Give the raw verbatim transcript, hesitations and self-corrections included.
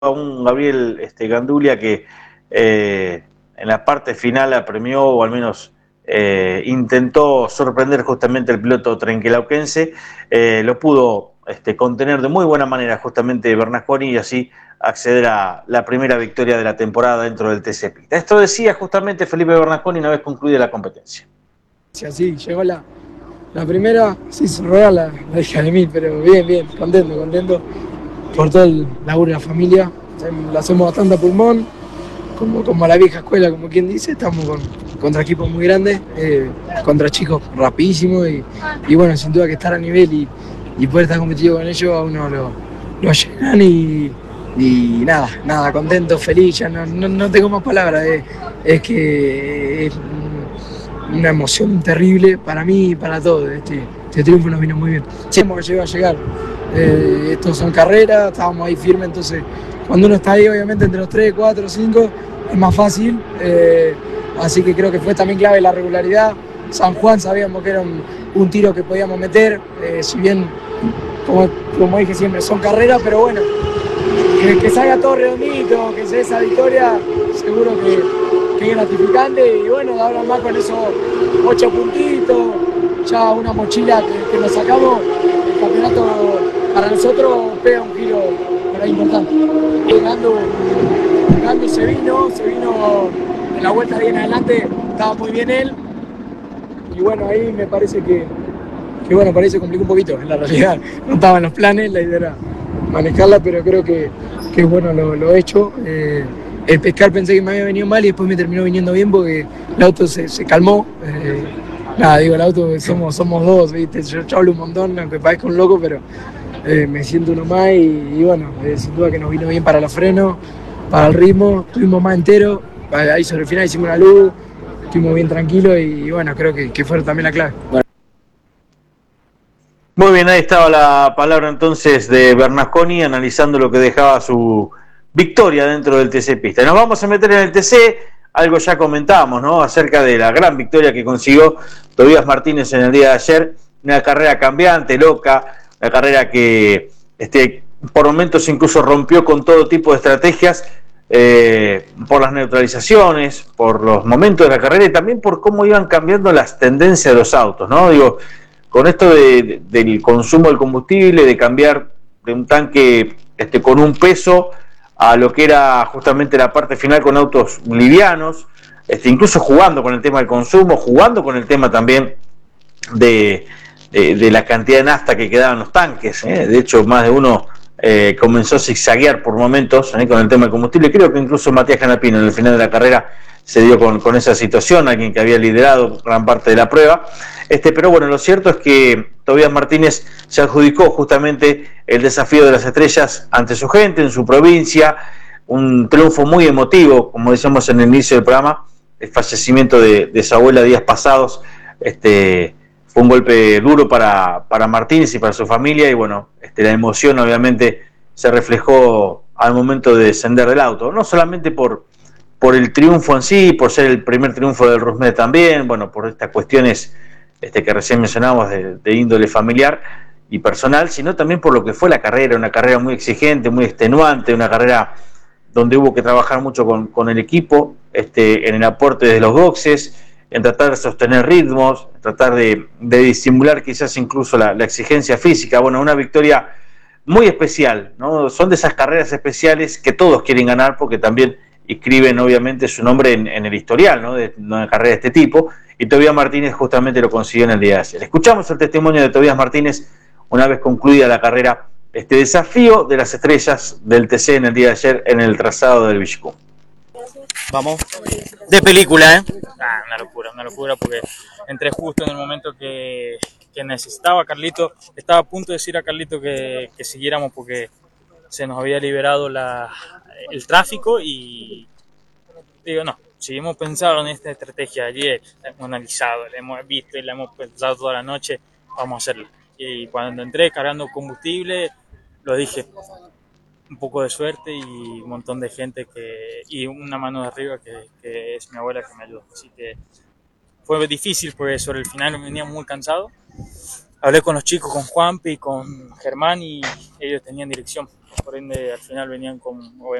a un Gabriel este, Gandulia que eh, en la parte final apremió, o al menos eh, intentó sorprender justamente al piloto trenquelauquense, eh, lo pudo este, contener de muy buena manera justamente Bernasconi y así acceder a la primera victoria de la temporada dentro del T C Pista. Esto decía justamente Felipe Bernasconi una vez concluida la competencia. Sí, así llegó la, la primera, sí, se ruega la, la hija de mí, pero bien, bien, contento, contento por todo el laburo de la familia. La hacemos bastante a pulmón, como, como a la vieja escuela, como quien dice. Estamos con, contra equipos muy grandes, eh, contra chicos rapidísimos y, y bueno, sin duda que estar a nivel y, y poder estar competitivo con ellos a uno lo, lo llenan y, y nada, nada, contento, feliz, ya no, no, no tengo más palabras, eh, es que es una emoción terrible para mí y para todos. Este, este triunfo nos vino muy bien. Sabemos que llegó a llegar. Eh, estos son carreras, estábamos ahí firmes, entonces cuando uno está ahí, obviamente entre los tres, cuatro, cinco, es más fácil. Eh, así que creo que fue también clave la regularidad. San Juan sabíamos que era un, un tiro que podíamos meter, eh, si bien, como, como dije siempre, son carreras, pero bueno, que, que salga todo redondito, que sea esa victoria, seguro que, que es gratificante. Y bueno, de ahora más con esos ocho puntitos, ya una mochila que, que nos sacamos, el campeonato para nosotros pega un giro por ahí importante. Llegando, llegando se vino, se vino en la vuelta de ahí en adelante, estaba muy bien él. Y bueno, ahí me parece que, que bueno, parece que complicó un poquito, en la realidad. No estaba en los planes, la idea era manejarla, pero creo que, que bueno, lo, lo he hecho. Eh, el pescar pensé que me había venido mal y después me terminó viniendo bien porque el auto se, se calmó. Eh, nada, digo, el auto somos, somos dos, ¿viste? Yo, yo hablo un montón, aunque parezca un loco, pero eh, me siento uno más y, y bueno, eh, sin duda que nos vino bien para los frenos, para el ritmo, estuvimos más enteros. Ahí sobre el final hicimos una luz, estuvimos bien tranquilos y, y bueno, creo que, que fue también la clave. Bueno. Muy bien, ahí estaba la palabra entonces de Bernasconi analizando lo que dejaba su victoria dentro del T C Pista. Nos vamos a meter en el T C, algo ya comentábamos, ¿no? Acerca de la gran victoria que consiguió Tobías Martínez en el día de ayer, una carrera cambiante, loca, una carrera que este, por momentos incluso rompió con todo tipo de estrategias, eh, por las neutralizaciones, por los momentos de la carrera y también por cómo iban cambiando las tendencias de los autos, ¿no? Digo, con esto de, de, del consumo del combustible, de cambiar de un tanque este, con un peso a lo que era justamente la parte final con autos livianos, este, incluso jugando con el tema del consumo, jugando con el tema también de, de, de la cantidad de nafta que quedaba en los tanques, ¿eh? De hecho más de uno eh, comenzó a zigzaguear por momentos ¿eh? con el tema del combustible. Creo que incluso Matías Canapino en el final de la carrera se dio con, con esa situación, alguien que había liderado gran parte de la prueba. Este, pero bueno, lo cierto es que Tobías Martínez se adjudicó justamente el desafío de las estrellas ante su gente, en su provincia, un triunfo muy emotivo, como decíamos en el inicio del programa, el fallecimiento de, de su abuela días pasados, este, fue un golpe duro para, para Martínez y para su familia, y bueno, este, la emoción obviamente se reflejó al momento de descender del auto, no solamente por, por el triunfo en sí, por ser el primer triunfo del Rusmed también, bueno, por estas cuestiones Este, que recién mencionamos de, de índole familiar y personal, sino también por lo que fue la carrera, una carrera muy exigente, muy extenuante, una carrera donde hubo que trabajar mucho con, con el equipo, este, en el aporte de los boxes, en tratar de sostener ritmos, en tratar de, de disimular quizás incluso la, la exigencia física. Bueno, una victoria muy especial, ¿no? Son de esas carreras especiales que todos quieren ganar porque también inscriben obviamente su nombre en, en el historial, ¿no? De una carrera de este tipo, y Tobías Martínez justamente lo consiguió en el día de ayer. Escuchamos el testimonio de Tobías Martínez una vez concluida la carrera, este desafío de las estrellas del T C en el día de ayer en el trazado del Villicún. Vamos, de película, ¿eh? Ah, una locura, una locura, porque entré justo en el momento que, que necesitaba a Carlito. Estaba a punto de decir a Carlito que, que siguiéramos porque se nos había liberado la, el tráfico y digo, no, si hemos pensado en esta estrategia ayer, la hemos analizado, la hemos visto y la hemos pensado toda la noche, vamos a hacerlo. Y cuando entré cargando combustible, lo dije, un poco de suerte y un montón de gente que y una mano de arriba que, que es mi abuela que me ayudó. Así que fue difícil porque sobre el final me venía muy cansado, hablé con los chicos, con Juanpi, con Germán, y ellos tenían dirección, por ende al final venían con